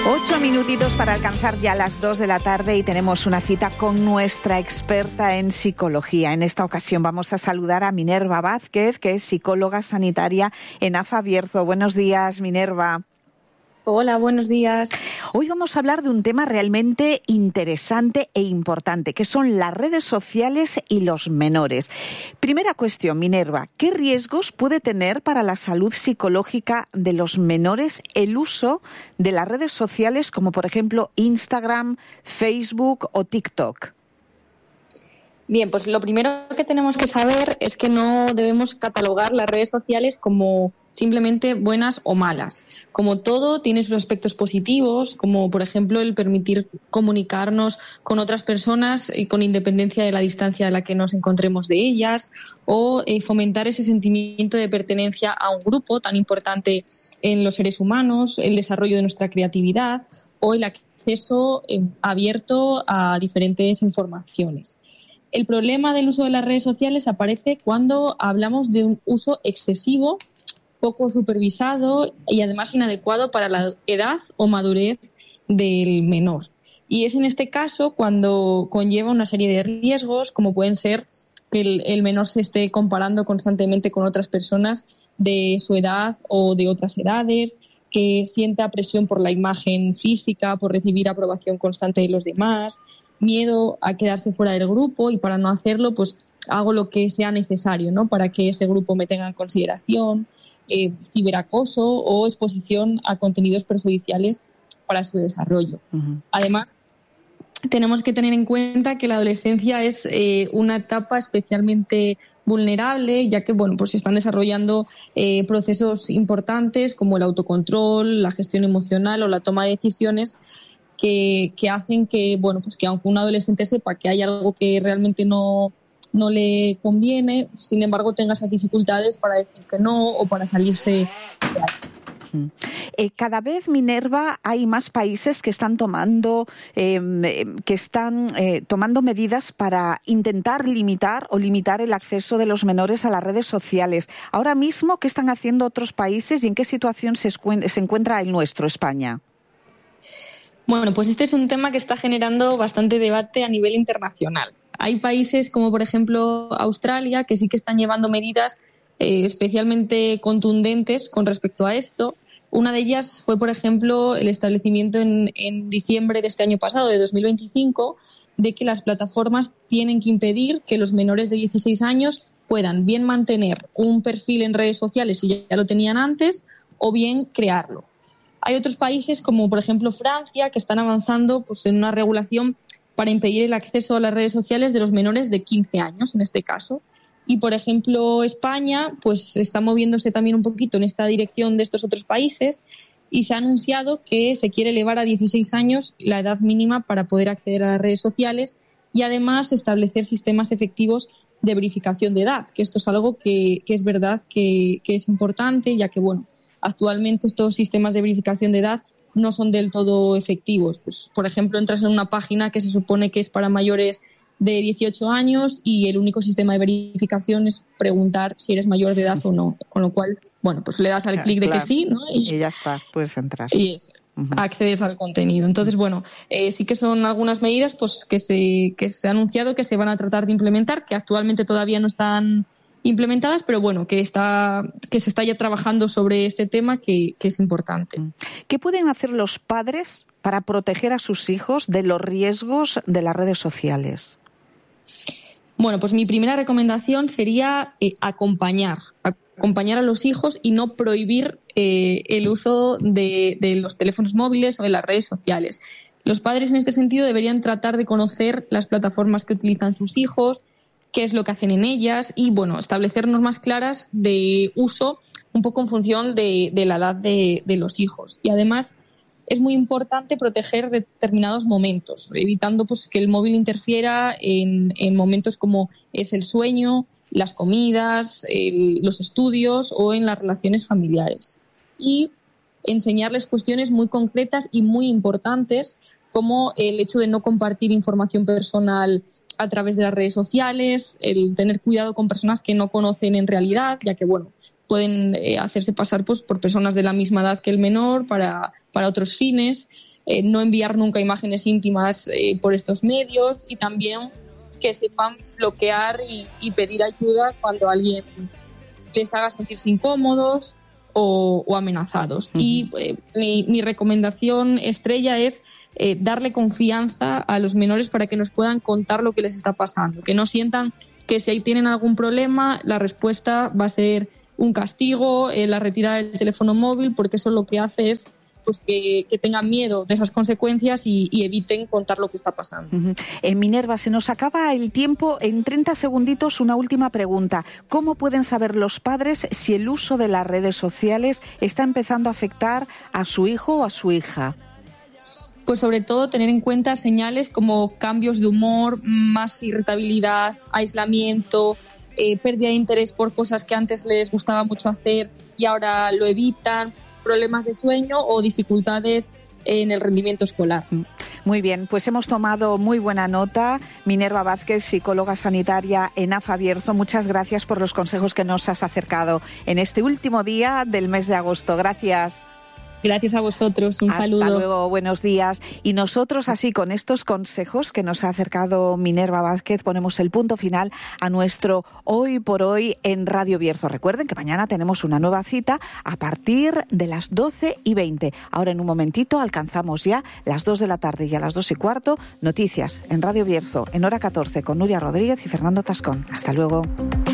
8 minutitos para alcanzar ya las 2 de la tarde y tenemos una cita con nuestra experta en psicología. En esta ocasión vamos a saludar a Minerva Vázquez, que es psicóloga sanitaria en AFA Bierzo. Buenos días, Minerva. Hola, buenos días. Hoy vamos a hablar de un tema realmente interesante e importante, que son las redes sociales y los menores. Primera cuestión, Minerva, ¿qué riesgos puede tener para la salud psicológica de los menores el uso de las redes sociales como, por ejemplo, Instagram, Facebook o TikTok? Bien, pues lo primero que tenemos que saber es que no debemos catalogar las redes sociales como simplemente buenas o malas. Como todo, tiene sus aspectos positivos, como por ejemplo el permitir comunicarnos con otras personas con independencia de la distancia a la que nos encontremos de ellas, o fomentar ese sentimiento de pertenencia a un grupo tan importante en los seres humanos, el desarrollo de nuestra creatividad o el acceso abierto a diferentes informaciones. El problema del uso de las redes sociales aparece cuando hablamos de un uso excesivo, poco supervisado y además inadecuado para la edad o madurez del menor. Y es en este caso cuando conlleva una serie de riesgos, como pueden ser que el menor se esté comparando constantemente con otras personas de su edad o de otras edades, que sienta presión por la imagen física, por recibir aprobación constante de los demás, miedo a quedarse fuera del grupo, y para no hacerlo pues hago lo que sea necesario, ¿no?, para que ese grupo me tenga en consideración, ciberacoso o exposición a contenidos perjudiciales para su desarrollo. Uh-huh. Además, tenemos que tener en cuenta que la adolescencia es una etapa especialmente vulnerable, ya que pues se están desarrollando procesos importantes como el autocontrol, la gestión emocional o la toma de decisiones que hacen que que aunque un adolescente sepa que hay algo que realmente no le conviene, sin embargo tenga esas dificultades para decir que no o para salirse de ahí. Cada vez, Minerva, hay más países que están tomando medidas para intentar limitar el acceso de los menores a las redes sociales. Ahora mismo, ¿qué están haciendo otros países y en qué situación se encuentra el nuestro, España? Bueno, pues este es un tema que está generando bastante debate a nivel internacional. Hay países como, por ejemplo, Australia, que sí que están llevando medidas especialmente contundentes con respecto a esto. Una de ellas fue, por ejemplo, el establecimiento en diciembre de este año pasado, de 2025, de que las plataformas tienen que impedir que los menores de 16 años puedan bien mantener un perfil en redes sociales si ya lo tenían antes o bien crearlo. Hay otros países, como por ejemplo Francia, que están avanzando en una regulación para impedir el acceso a las redes sociales de los menores de 15 años, en este caso. Y, por ejemplo, España está moviéndose también un poquito en esta dirección de estos otros países y se ha anunciado que se quiere elevar a 16 años la edad mínima para poder acceder a las redes sociales y, además, establecer sistemas efectivos de verificación de edad, que esto es algo que es verdad que es importante, ya que, actualmente estos sistemas de verificación de edad no son del todo efectivos. Por ejemplo, entras en una página que se supone que es para mayores de 18 años y el único sistema de verificación es preguntar si eres mayor de edad o no. Con lo cual, le das al clic de que sí, ¿no? Y ya está, puedes entrar. Y eso, accedes al contenido. Entonces, sí que son algunas medidas que se ha anunciado que se van a tratar de implementar, que actualmente todavía no están implementadas, pero que se está ya trabajando sobre este tema que es importante. ¿Qué pueden hacer los padres para proteger a sus hijos de los riesgos de las redes sociales? Mi primera recomendación sería acompañar a los hijos y no prohibir el uso de los teléfonos móviles o de las redes sociales. Los padres en este sentido deberían tratar de conocer las plataformas que utilizan sus hijos, qué es lo que hacen en ellas y, establecer normas claras de uso un poco en función de la edad de los hijos. Y además es muy importante proteger determinados momentos, evitando que el móvil interfiera en momentos como es el sueño, las comidas, los estudios o en las relaciones familiares. Y enseñarles cuestiones muy concretas y muy importantes, como el hecho de no compartir información personal a través de las redes sociales, el tener cuidado con personas que no conocen en realidad, ya que pueden hacerse pasar por personas de la misma edad que el menor para otros fines, no enviar nunca imágenes íntimas por estos medios, y también que sepan bloquear y pedir ayuda cuando alguien les haga sentirse incómodos o amenazados. Uh-huh. Y mi recomendación estrella es darle confianza a los menores para que nos puedan contar lo que les está pasando, que no sientan que si ahí tienen algún problema la respuesta va a ser un castigo, la retirada del teléfono móvil, porque eso lo que hace es pues que tengan miedo de esas consecuencias y eviten contar lo que está pasando. Uh-huh. Minerva, se nos acaba el tiempo. En 30 segunditos, una última pregunta. ¿Cómo pueden saber los padres si el uso de las redes sociales está empezando a afectar a su hijo o a su hija? Pues sobre todo tener en cuenta señales como cambios de humor, más irritabilidad, aislamiento, pérdida de interés por cosas que antes les gustaba mucho hacer y ahora lo evitan, problemas de sueño o dificultades en el rendimiento escolar. Muy bien, pues hemos tomado muy buena nota. Minerva Vázquez, psicóloga sanitaria en AFA Bierzo, muchas gracias por los consejos que nos has acercado en este último día del mes de agosto. Gracias. Gracias a vosotros, un saludo. Hasta luego, buenos días. Y nosotros así, con estos consejos que nos ha acercado Minerva Vázquez, ponemos el punto final a nuestro Hoy por Hoy en Radio Bierzo. Recuerden que mañana tenemos una nueva cita a partir de las 12:20. Ahora en un momentito alcanzamos ya las 2 de la tarde y a las 2:15 noticias en Radio Bierzo en hora 14 con Nuria Rodríguez y Fernando Tascón. Hasta luego.